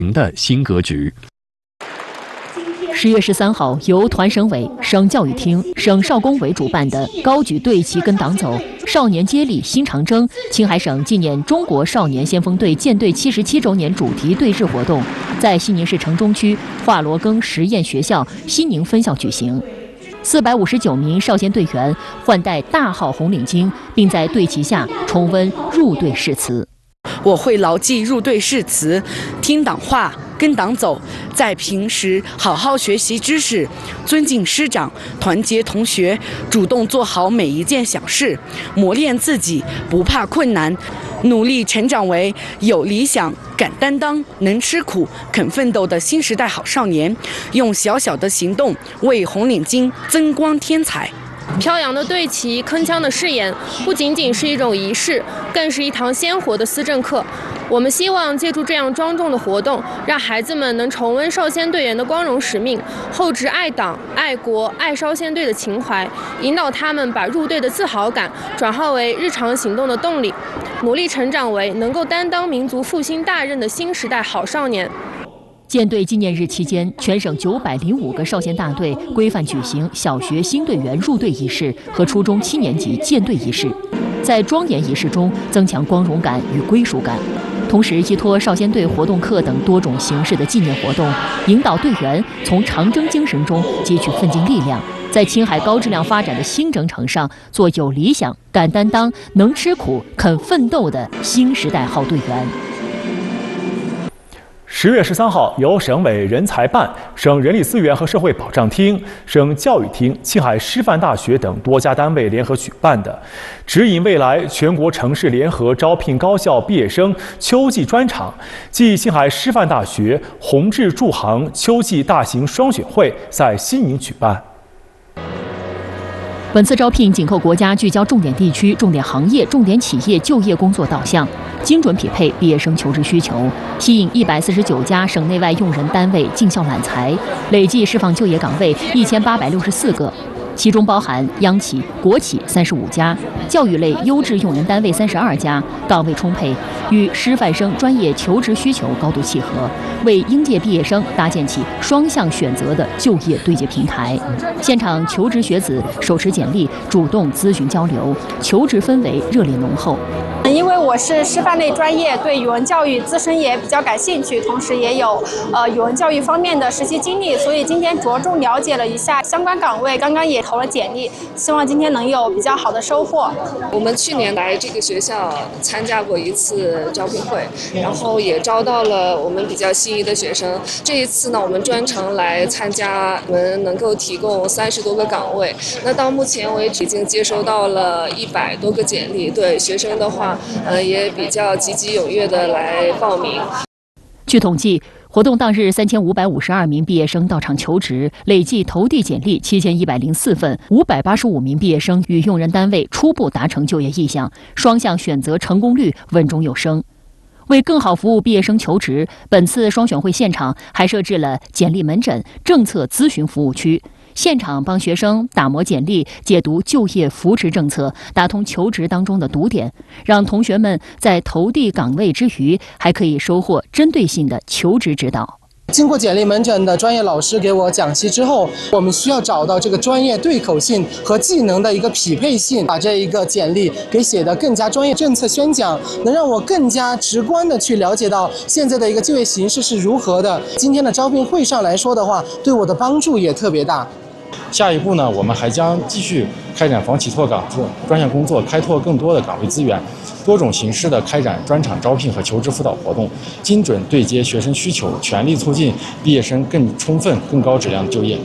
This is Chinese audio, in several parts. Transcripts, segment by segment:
的新格局。 10月13号，由团省委、省教育厅、省少工委主办的“高举队旗跟党走，少年接力新长征”青海省纪念中国少年先锋队建队77周年主题对日活动，在西宁市城中区华罗庚实验学校西宁分校举行。459名少先队员换戴大号红领巾，并在队旗下重温入队誓词。 我会牢记入队誓词，听党话，跟党走，在平时好好学习知识，尊敬师长，团结同学，主动做好每一件小事，磨练自己，不怕困难，努力成长为有理想、敢担当、能吃苦、肯奋斗的新时代好少年，用小小的行动为红领巾增光添彩。 飘扬的队旗，铿锵的誓言，不仅仅是一种仪式，更是一堂鲜活的思政课。我们希望借助这样庄重的活动，让孩子们能重温少先队员的光荣使命，厚植爱党、爱国、爱少先队的情怀，引导他们把入队的自豪感转化为日常行动的动力，努力成长为能够担当民族复兴大任的新时代好少年。 建队纪念日期间，全省905个少先大队规范举行小学新队员入队仪式和初中7年级建队仪式，在庄严仪式中增强光荣感与归属感，同时依托少先队活动课等多种形式的纪念活动，引导队员从长征精神中汲取奋进力量，在青海高质量发展的新征程上做有理想、敢担当、能吃苦、肯奋斗的新时代好队员。 10月13号，由省委人才办、省人力资源和社会保障厅、省教育厅、青海师范大学等多家单位联合举办的“指引未来全国城市联合招聘高校毕业生秋季专场”暨青海师范大学宏志驻杭秋季大型双选会在西宁举办。 本次招聘紧扣国家聚焦重点地区、重点行业、重点企业就业工作导向，精准匹配毕业生求职需求，吸引149家省内外用人单位进校揽才，累计释放就业岗位1864个，其中包含央企、国企35家，教育类优质用人单位32家，岗位充沛，与师范生专业求职需求高度契合，为应届毕业生搭建起双向选择的就业对接平台。现场求职学子手持简历，主动咨询交流，求职氛围热烈浓厚。 因为我是师范类专业，对语文教育自身也比较感兴趣，同时也有语文教育方面的实习经历，所以今天着重了解了一下相关岗位，刚刚也投了简历，希望今天能有比较好的收获。 我们去年来这个学校参加过一次招聘会，然后也招到了我们比较心仪的学生。这一次呢，我们专程来参加，我们能够提供30多个岗位。那到目前为止已经接收到了100多个简历，对学生的话，也比较积极踊跃的来报名。 据统计，活动当日3552名毕业生到场求职，累计投递简历7104份，585名毕业生与用人单位初步达成就业意向，双向选择成功率稳中有升。为更好服务毕业生求职，本次双选会现场还设置了简历门诊、政策咨询服务区，现场帮学生打磨简历，解读就业扶持政策，打通求职当中的堵点，让同学们在投递岗位之余，还可以收获针对性的求职指导。 经过简历门诊的专业老师给我讲析之后，我们需要找到这个专业对口性和技能的一个匹配性，把这一个简历给写得更加专业。政策宣讲能让我更加直观的去了解到现在的一个就业形势是如何的。今天的招聘会上来说的话，对我的帮助也特别大。 下一步呢，我们还将继续开展房企拓岗专项工作，开拓更多的岗位资源，多种形式的开展专场招聘和求职辅导活动，精准对接学生需求，全力促进毕业生更充分、更高质量的就业。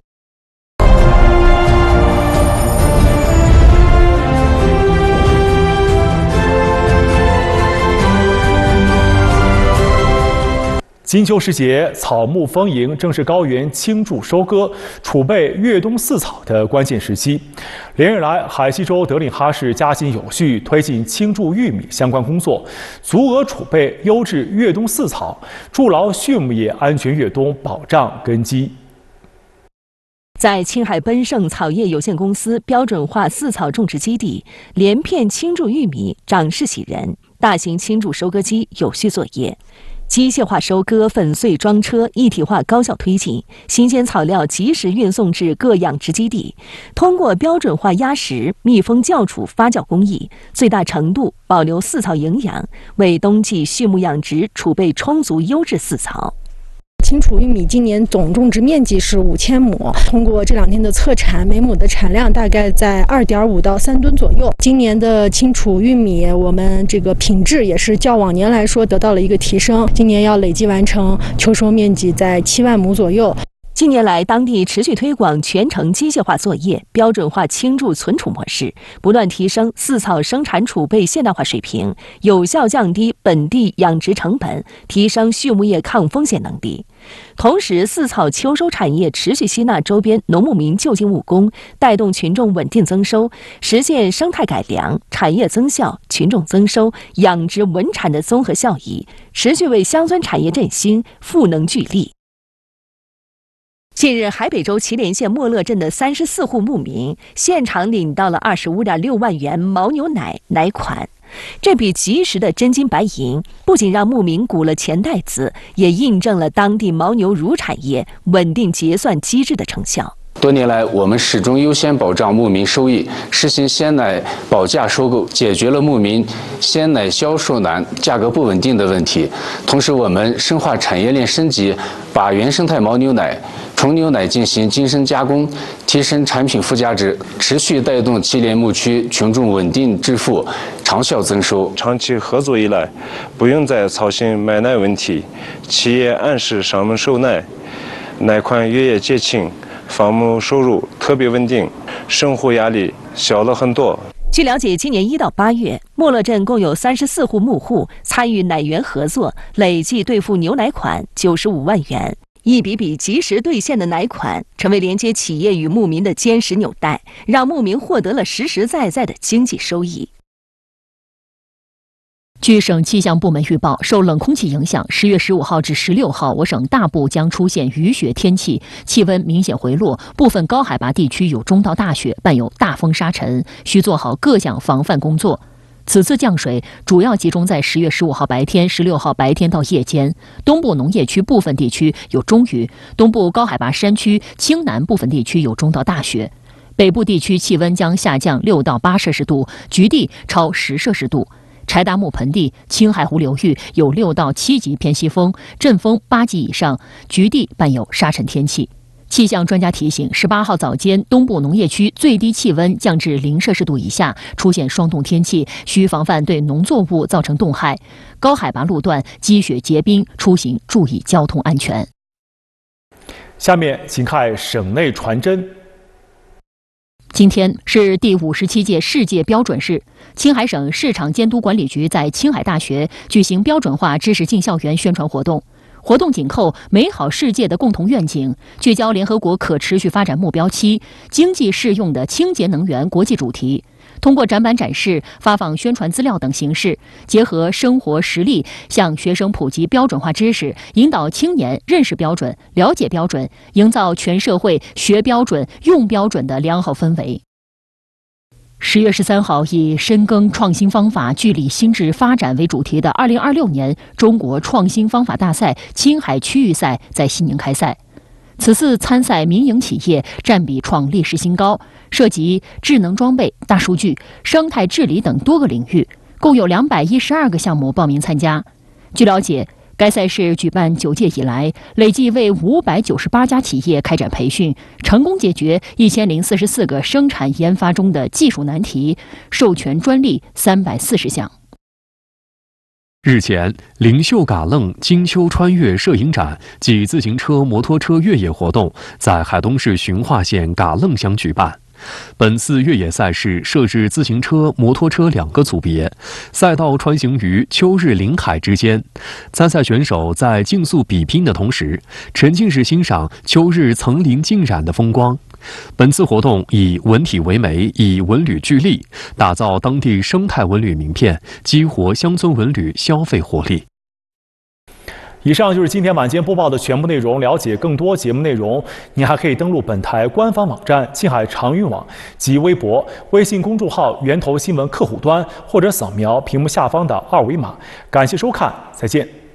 金秋时节，草木丰盈，正是高原青贮收割、储备越冬饲草的关键时期。连日来，海西州德令哈市加紧有序推进青贮玉米相关工作，足额储备优质越冬饲草，筑牢畜牧业安全越冬保障根基。 在青海奔盛草业有限公司标准化饲草种植基地，连片青贮玉米长势喜人，大型青贮收割机有序作业。 机械化收割、粉碎装车一体化高效推进，新鲜草料及时运送至各养殖基地，通过标准化压实、密封窖储发酵工艺，最大程度保留饲草营养，为冬季畜牧养殖储备充足优质饲草。 青储玉米今年总种植面积是5000亩，通过这2天的测产，每亩的产量大概在2.5到3吨左右。今年的青储玉米，我们这个品质也是较往年来说得到了一个提升，今年要累计完成秋收面积在7万亩左右。 近年来，当地持续推广全程机械化作业、标准化倾注存储模式，不断提升饲草生产储备现代化水平，有效降低本地养殖成本，提升畜牧业抗风险能力。同时，饲草秋收产业持续吸纳周边农牧民就近务工，带动群众稳定增收，实现生态改良、产业增效、群众增收、养殖稳产的综合效益，持续为乡村产业振兴赋能聚力。近日，海北州祁连县莫勒镇的34户牧民现场领到了25.6万元牦牛奶奶款，这笔及时的真金白银，不仅让牧民鼓了钱袋子，也印证了当地牦牛乳产业稳定结算机制的成效。 多年来，我们始终优先保障牧民收益，实行鲜奶保价收购，解决了牧民鲜奶销售难、价格不稳定的问题。同时，我们深化产业链升级，把原生态牦牛奶、纯牛奶进行精深加工，提升产品附加值，持续带动祁连牧区群众稳定致富，长效增收。 长期合作以来，不用再操心买奶问题，企业按时上门收奶，奶款月月结清。放牧收入特别稳定，生活压力小了很多。 据了解，今年1到8月，莫勒镇共有34户牧户参与奶源合作，累计兑付牛奶款95万元。一笔笔及时兑现的奶款，成为连接企业与牧民的坚实纽带，让牧民获得了实实在在的经济收益。 据省气象部门预报，受冷空气影响，10月15号至16号，我省大部将出现雨雪天气，气温明显回落，部分高海拔地区有中到大雪，伴有大风沙尘，需做好各项防范工作。此次降水主要集中在10月15号白天、16号白天到夜间。东部农业区部分地区有中雨，东部高海拔山区、青南部分地区有中到大雪。北部地区气温将下降6到8摄氏度，局地超10摄氏度。柴达木盆地、青海湖流域有6到7级偏西风，阵风8级以上，局地伴有沙尘天气。气象专家提醒，18号早间东部农业区最低气温降至0摄氏度以下，出现霜冻天气，需防范对农作物造成冻害。高海拔路段积雪结冰，出行注意交通安全。 下面请看省内传真。 今天是第57届世界标准日，青海省市场监督管理局在青海大学举行标准化知识进校园宣传活动。活动紧扣美好世界的共同愿景，聚焦联合国可持续发展目标7经济适用的清洁能源国际主题，通过展板展示、发放宣传资料等形式，结合生活实例，向学生普及标准化知识，引导青年认识标准、了解标准，营造全社会学标准、用标准的良好氛围。10月13号，以深耕创新方法、聚力新智发展为主题的2026年中国创新方法大赛青海区域赛在西宁开赛。此次参赛民营企业占比创历史新高，涉及智能装备、大数据、生态治理等多个领域，共有212个项目报名参加。据了解，该赛事举办9届以来，累计为598家企业开展培训，成功解决1044个生产研发中的技术难题，授权专利340项。 日前，灵秀嘎楞金秋穿越摄影展暨自行车、摩托车越野活动在海东市循化县嘎楞乡举办。本次越野赛事设置自行车、摩托车2个组别，赛道穿行于秋日林海之间。参赛选手在竞速比拼的同时，沉浸式欣赏秋日层林尽染的风光。本次活动以文体为媒，以文旅聚力，打造当地生态文旅名片，激活乡村文旅消费活力。 以上就是今天晚间播报的全部内容。了解更多节目内容，您还可以登录本台官方网站青海长运网及微博、微信公众号源头新闻客户端，或者扫描屏幕下方的2维码。感谢收看，再见。